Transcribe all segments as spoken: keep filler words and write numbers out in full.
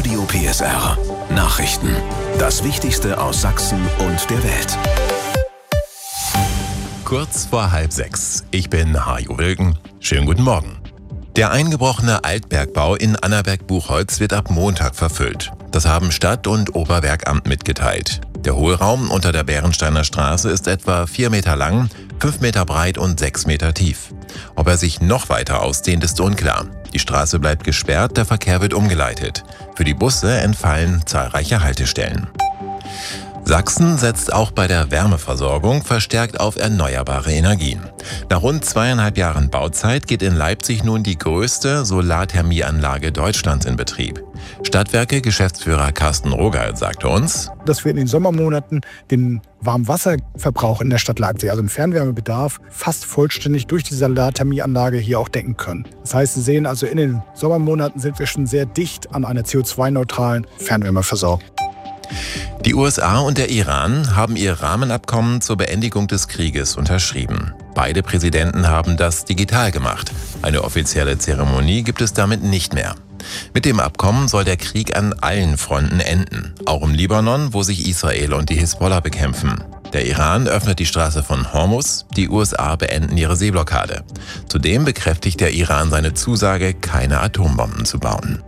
Radio P S R. Nachrichten. Das Wichtigste aus Sachsen und der Welt. Kurz vor halb sechs. Ich bin Hajo Wilken. Schönen guten Morgen. Der eingebrochene Altbergbau in Annaberg-Buchholz wird ab Montag verfüllt. Das haben Stadt- und Oberbergamt mitgeteilt. Der Hohlraum unter der Bärensteiner Straße ist etwa vier Meter lang, fünf Meter breit und sechs Meter tief. Ob er sich noch weiter ausdehnt, ist unklar. Die Straße bleibt gesperrt, der Verkehr wird umgeleitet. Für die Busse entfallen zahlreiche Haltestellen. Sachsen setzt auch bei der Wärmeversorgung verstärkt auf erneuerbare Energien. Nach rund zweieinhalb Jahren Bauzeit geht in Leipzig nun die größte Solarthermieanlage Deutschlands in Betrieb. Stadtwerke-Geschäftsführer Carsten Rogal sagte uns, dass wir in den Sommermonaten den Warmwasserverbrauch in der Stadt Leipzig, also den Fernwärmebedarf, fast vollständig durch die Solarthermieanlage hier auch decken können. Das heißt, Sie sehen also, in den Sommermonaten sind wir schon sehr dicht an einer C O zwei neutralen Fernwärmeversorgung. Die U S A und der Iran haben ihr Rahmenabkommen zur Beendigung des Krieges unterschrieben. Beide Präsidenten haben das digital gemacht. Eine offizielle Zeremonie gibt es damit nicht mehr. Mit dem Abkommen soll der Krieg an allen Fronten enden, auch im Libanon, wo sich Israel und die Hisbollah bekämpfen. Der Iran öffnet die Straße von Hormuz, die U S A beenden ihre Seeblockade. Zudem bekräftigt der Iran seine Zusage, keine Atombomben zu bauen.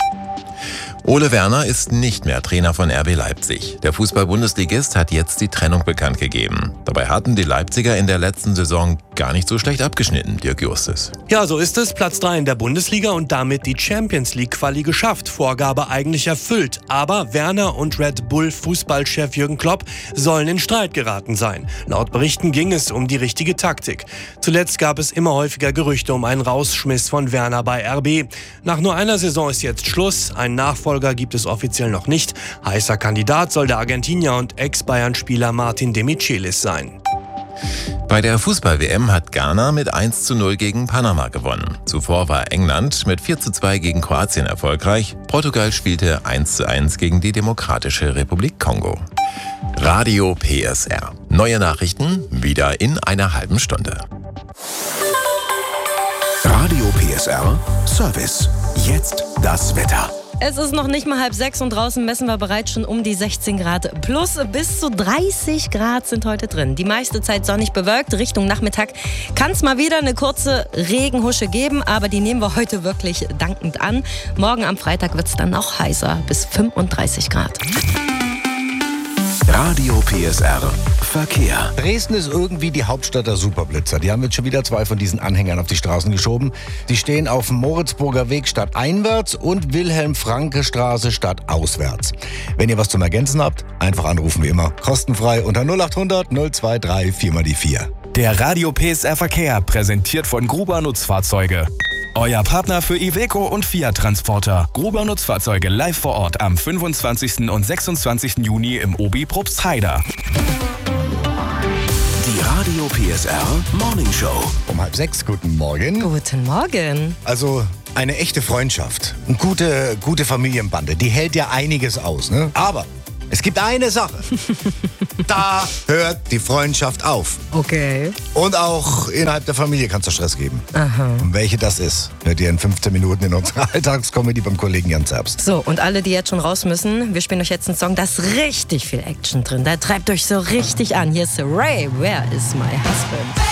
Ole Werner ist nicht mehr Trainer von R B Leipzig. Der Fußball-Bundesligist hat jetzt die Trennung bekannt gegeben. Dabei hatten die Leipziger in der letzten Saison gar nicht so schlecht abgeschnitten, Dirk Justus. Ja, so ist es. Platz drei in der Bundesliga und damit die Champions League-Quali geschafft. Vorgabe eigentlich erfüllt. Aber Werner und Red Bull-Fußballchef Jürgen Klopp sollen in Streit geraten sein. Laut Berichten ging es um die richtige Taktik. Zuletzt gab es immer häufiger Gerüchte um einen Rausschmiss von Werner bei R B. Nach nur einer Saison ist jetzt Schluss. Ein Nachfolger gibt es offiziell noch nicht. Heißer Kandidat soll der Argentinier und Ex-Bayern-Spieler Martin de Michelis sein. Bei der Fußball-W M hat Ghana mit eins zu null gegen Panama gewonnen. Zuvor war England mit vier zu zwei gegen Kroatien erfolgreich. Portugal spielte eins zu eins gegen die Demokratische Republik Kongo. Radio P S R. Neue Nachrichten wieder in einer halben Stunde. Radio P S R Service. Jetzt das Wetter. Es ist noch nicht mal halb sechs und draußen messen wir bereits schon um die sechzehn Grad. Plus bis zu dreißig Grad sind heute drin. Die meiste Zeit sonnig bewölkt. Richtung Nachmittag kann es mal wieder eine kurze Regenhusche geben, aber die nehmen wir heute wirklich dankend an. Morgen am Freitag wird es dann noch heißer, bis fünfunddreißig Grad. Radio P S R Verkehr. Dresden ist irgendwie die Hauptstadt der Superblitzer. Die haben jetzt schon wieder zwei von diesen Anhängern auf die Straßen geschoben. Die stehen auf dem Moritzburger Weg stadteinwärts und Wilhelm-Franke-Straße stadtauswärts. Wenn ihr was zum Ergänzen habt, einfach anrufen wie immer. Kostenfrei unter null acht hundert null zwei drei vier mal die vier. Der Radio P S R Verkehr, präsentiert von Gruber Nutzfahrzeuge. Euer Partner für Iveco und Fiat Transporter. Gruber Nutzfahrzeuge live vor Ort am fünfundzwanzigsten und sechsundzwanzigsten Juni im Obi Probstheida. Die Radio P S R Morning Show. Um halb sechs, guten Morgen. Guten Morgen. Also eine echte Freundschaft, eine gute, gute Familienbande, die hält ja einiges aus, ne? Aber es gibt eine Sache, da hört die Freundschaft auf. Okay. Und auch innerhalb der Familie kann es da Stress geben. Aha. Und welche das ist, hört ihr in fünfzehn Minuten in unserer Alltagskomödie beim Kollegen Jan Zerbst. So, und alle, die jetzt schon raus müssen, wir spielen euch jetzt einen Song, da ist richtig viel Action drin. Da treibt euch so richtig an. Hier ist Ray, Where is my husband?